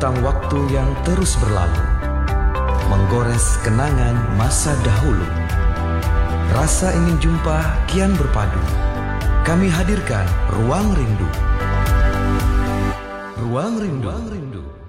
rentang waktu yang terus berlalu, menggores kenangan masa dahulu. Rasa ingin jumpa kian berpadu. Kami hadirkan Ruang Rindu. Ruang Rindu.